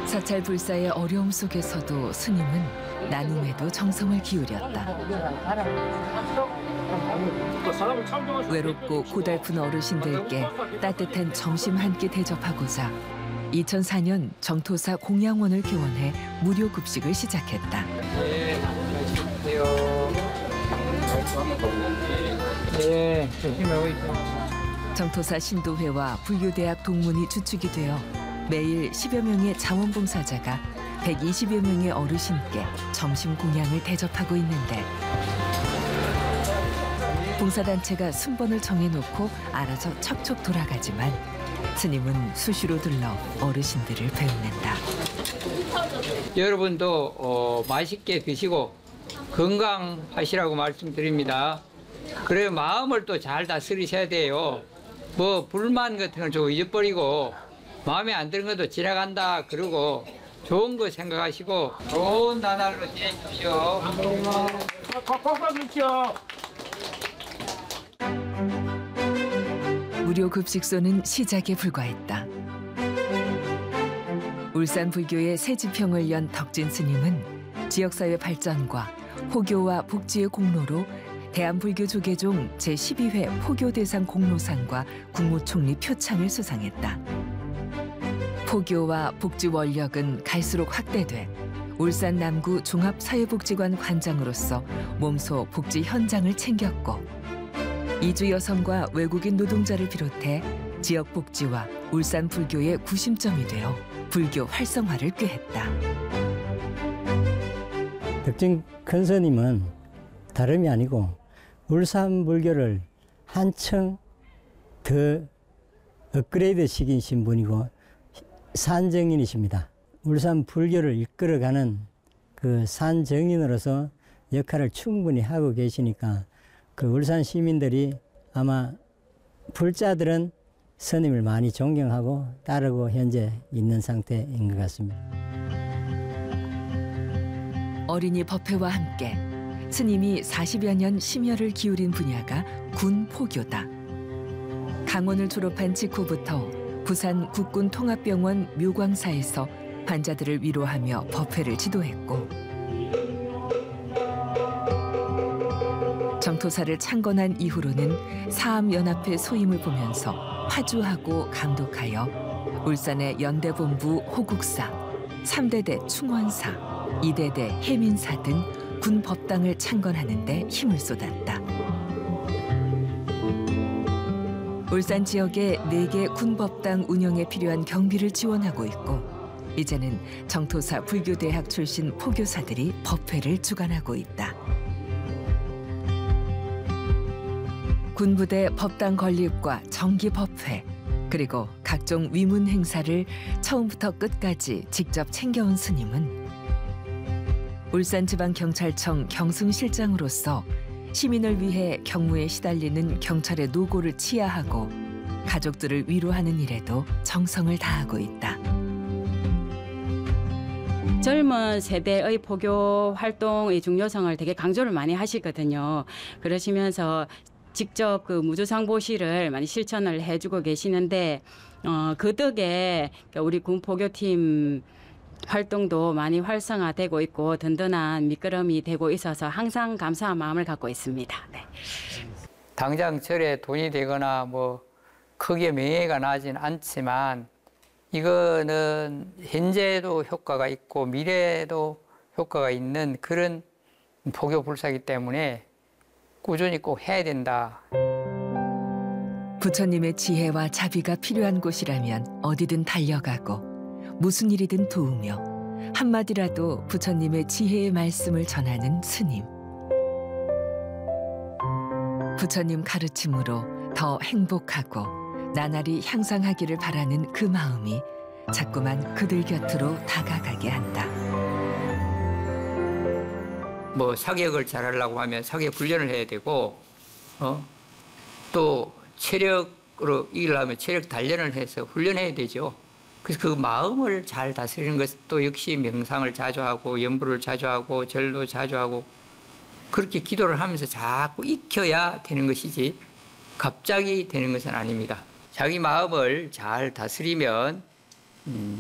사찰 불사의 어려움 속에서도 스님은 나눔에도 정성을 기울였다. 외롭고 고달픈 어르신들께 따뜻한 점심 한 끼 대접하고자 2004년 정토사 공양원을 개원해 무료 급식을 시작했다. 네, 안녕하세요. 네, 조심하고 있어요. 정토사 신도회와 불교대학 동문이 주축이 되어 매일 10여 명의 자원봉사자가 120여 명의 어르신께 점심 공양을 대접하고 있는데 봉사단체가 순번을 정해놓고 알아서 척척 돌아가지만 스님은 수시로 들러 어르신들을 배웅낸다. 여러분도 맛있게 드시고 건강하시라고 말씀드립니다. 그래야 마음을 또 잘 다스리셔야 돼요. 뭐 불만 같은 걸 좀 잊어버리고 마음에 안 드는 것도 지나간다 그러고 좋은 거 생각하시고 좋은 나날로 지내십시오. 꽉꽉 주십시오. 무료 급식소는 시작에 불과했다. 울산 불교의 새 지평을 연 덕진 스님은 지역사회 발전과 호교와 복지의 공로로 대한불교조계종 제12회 포교대상 공로상과 국무총리 표창을 수상했다. 포교와 복지 원력은 갈수록 확대돼 울산 남구 종합사회복지관 관장으로서 몸소 복지 현장을 챙겼고 이주 여성과 외국인 노동자를 비롯해 지역 복지와 울산 불교의 구심점이 되어 불교 활성화를 꾀했다. 덕진 큰스님은 다름이 아니고 울산 불교를 한층 더 업그레이드 시키신 분이고 산정인이십니다. 울산 불교를 이끌어가는 그 산정인으로서 역할을 충분히 하고 계시니까 그 울산 시민들이 아마 불자들은 스님을 많이 존경하고 따르고 현재 있는 상태인 것 같습니다. 어린이 법회와 함께 스님이 40여 년 심혈을 기울인 분야가 군 포교다. 강원을 졸업한 직후부터 부산 국군통합병원 묘광사에서 환자들을 위로하며 법회를 지도했고 정토사를 창건한 이후로는 사암연합회 소임을 보면서 화주하고 감독하여 울산의 연대본부 호국사, 3대대 충원사, 2대대 해민사 등 군법당을 창건하는 데 힘을 쏟았다. 울산 지역의 4개 군법당 운영에 필요한 경비를 지원하고 있고 이제는 정토사 불교대학 출신 포교사들이 법회를 주관하고 있다. 군부대 법당 건립과 정기 법회 그리고 각종 위문 행사를 처음부터 끝까지 직접 챙겨온 스님은 울산지방경찰청 경승실장으로서 시민을 위해 경무에 시달리는 경찰의 노고를 치하하고 가족들을 위로하는 일에도 정성을 다하고 있다. 젊은 세대의 포교 활동의 중요성을 되게 강조를 많이 하시거든요. 그러시면서 직접 그 무주상보시를 많이 실천을 해주고 계시는데 그 덕에 우리 군 포교팀 활동도 많이 활성화되고 있고 든든한 밑거름이 되고 있어서 항상 감사한 마음을 갖고 있습니다. 네. 당장 절에 돈이 되거나 뭐 크게 명예가 나진 않지만 이거는 현재도 효과가 있고 미래에도 효과가 있는 그런 포교 불사이기 때문에 꾸준히 꼭 해야 된다. 부처님의 지혜와 자비가 필요한 곳이라면 어디든 달려가고 무슨 일이든 도우며 한마디라도 부처님의 지혜의 말씀을 전하는 스님. 부처님 가르침으로 더 행복하고 나날이 향상하기를 바라는 그 마음이 자꾸만 그들 곁으로 다가가게 한다. 뭐 사격을 잘하려고 하면 사격 훈련을 해야 되고 또 체력으로 이기려면 체력 단련을 해서 훈련해야 되죠. 그래서 그 마음을 잘 다스리는 것도 역시 명상을 자주 하고 연부를 자주 하고 절도 자주 하고 그렇게 기도를 하면서 자꾸 익혀야 되는 것이지 갑자기 되는 것은 아닙니다. 자기 마음을 잘 다스리면